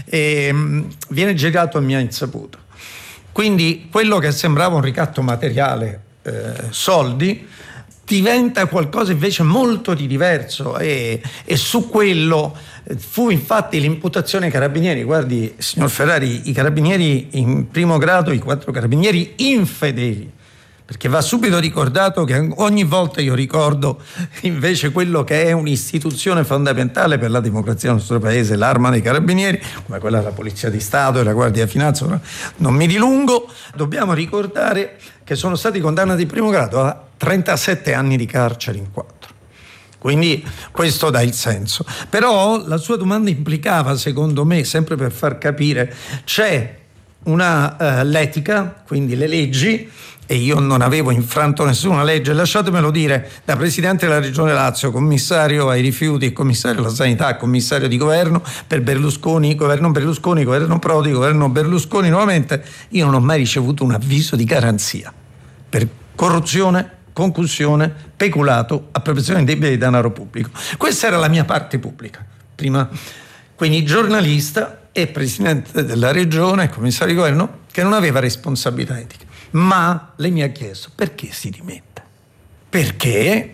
viene girato a mia insaputa. Quindi quello che sembrava un ricatto materiale, soldi, diventa qualcosa invece molto di diverso, e su quello fu infatti l'imputazione ai carabinieri. Guardi, signor Ferrari, i carabinieri in primo grado, i 4 carabinieri infedeli, perché va subito ricordato che ogni volta io ricordo invece quello che è un'istituzione fondamentale per la democrazia del nostro paese, l'Arma dei Carabinieri, come quella della Polizia di Stato e la Guardia di Finanza. Non mi dilungo, dobbiamo ricordare che sono stati condannati in primo grado a 37 anni di carcere in 4. Quindi questo dà il senso. Però la sua domanda implicava, secondo me, sempre per far capire, c'è l'etica, quindi le leggi, e io non avevo infranto nessuna legge, lasciatemelo dire, da presidente della Regione Lazio, commissario ai rifiuti, commissario alla sanità, commissario di governo per Berlusconi, governo Prodi, governo Berlusconi nuovamente, io non ho mai ricevuto un avviso di garanzia per corruzione, concussione, peculato, appropriazione indebita di denaro pubblico. Questa era la mia parte pubblica, prima, quindi giornalista e presidente della regione, commissario di governo, che non aveva responsabilità etica. Ma lei mi ha chiesto perché si dimette? Perché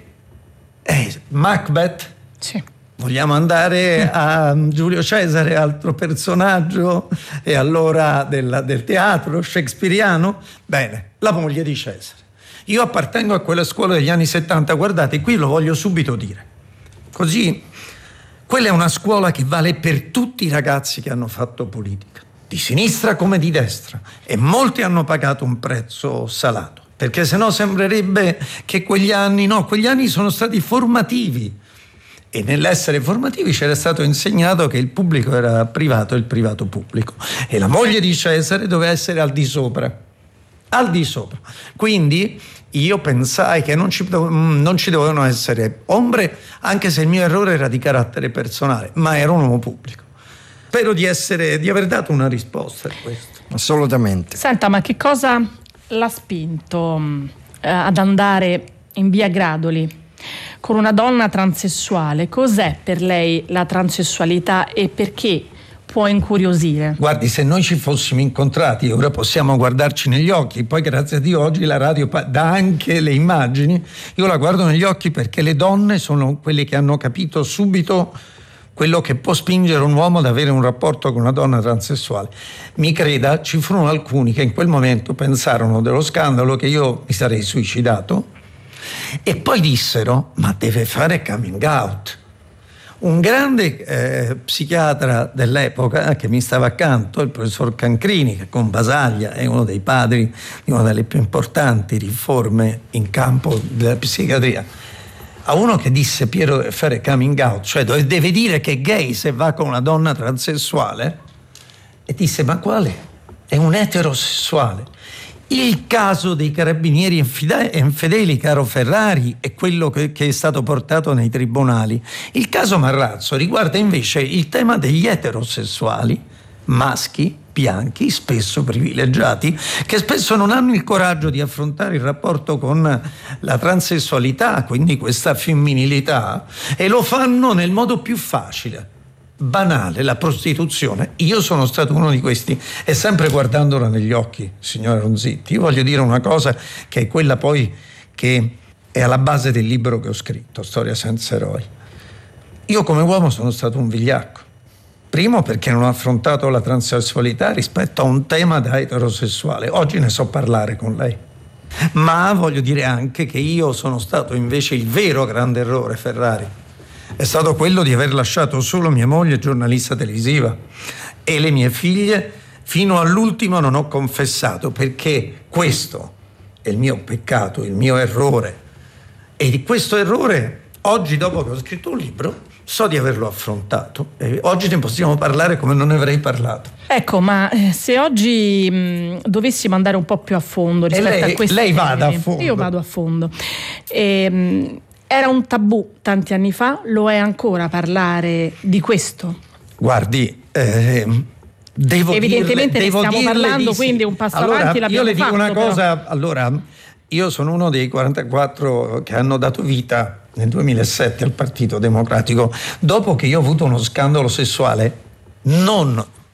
Macbeth? Sì. Vogliamo andare a Giulio Cesare, altro personaggio, e allora del teatro shakespeariano? Bene, la moglie di Cesare. Io appartengo a quella scuola degli anni 70, guardate, qui lo voglio subito dire. Così, quella è una scuola che vale per tutti i ragazzi che hanno fatto politica, di sinistra come di destra, e molti hanno pagato un prezzo salato, perché sennò sembrerebbe che quegli anni sono stati formativi, e nell'essere formativi c'era stato insegnato che il pubblico era privato e il privato pubblico, e la moglie di Cesare doveva essere al di sopra. Quindi io pensai che non ci dovevano essere ombre, anche se il mio errore era di carattere personale, ma ero un uomo pubblico. Spero di aver dato una risposta a questo. Assolutamente. Senta, ma che cosa l'ha spinto ad andare in via Gradoli con una donna transessuale? Cos'è per lei la transessualità e perché può incuriosire? Guardi, se noi ci fossimo incontrati, ora possiamo guardarci negli occhi, poi grazie a Dio oggi la radio dà anche le immagini, io la guardo negli occhi perché le donne sono quelle che hanno capito subito quello che può spingere un uomo ad avere un rapporto con una donna transessuale. Mi creda, ci furono alcuni che in quel momento pensarono dello scandalo che io mi sarei suicidato, e poi dissero: ma deve fare coming out. Un grande psichiatra dell'epoca che mi stava accanto, il professor Cancrini, che con Basaglia è uno dei padri di una delle più importanti riforme in campo della psichiatria, a uno che disse: Piero deve fare coming out, cioè deve dire che è gay se va con una donna transessuale, e disse: ma quale? È un eterosessuale. Il caso dei carabinieri infedeli, caro Ferrari, è quello che è stato portato nei tribunali. Il caso Marrazzo riguarda invece il tema degli eterosessuali, maschi, bianchi, spesso privilegiati, che spesso non hanno il coraggio di affrontare il rapporto con la transessualità, quindi questa femminilità, e lo fanno nel modo più facile, banale, la prostituzione. Io sono stato uno di questi, e sempre guardandola negli occhi, signora Ronzitti, io voglio dire una cosa che è quella poi che è alla base del libro che ho scritto, Storia senza eroi. Io come uomo sono stato un vigliacco. Primo perché non ho affrontato la transessualità rispetto a un tema da eterosessuale. Oggi ne so parlare con lei. Ma voglio dire anche che io sono stato invece il vero grande errore, Ferrari. È stato quello di aver lasciato solo mia moglie, giornalista televisiva, e le mie figlie. Fino all'ultimo non ho confessato, perché questo è il mio peccato, il mio errore. E di questo errore, oggi, dopo che ho scritto un libro, so di averlo affrontato, e oggi ne possiamo parlare come non ne avrei parlato. Ecco, ma se oggi dovessimo andare un po' più a fondo rispetto a questi lei vada temi, a fondo. Io vado a fondo. Era un tabù tanti anni fa, lo è ancora parlare di questo? Guardi, evidentemente ne stiamo parlando, sì. Quindi un passo allora, avanti l'abbiamo fatto. Io le dico una però. cosa, allora, io sono uno dei 44 che hanno dato vita nel 2007 al Partito Democratico, dopo che io ho avuto uno scandalo sessuale non